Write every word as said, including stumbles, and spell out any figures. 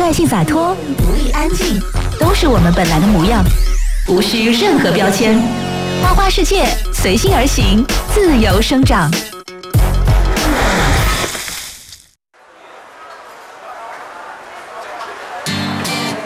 率性洒脱、独立安静，都是我们本来的模样，无需任何标签。花花世界，随心而行，自由生长。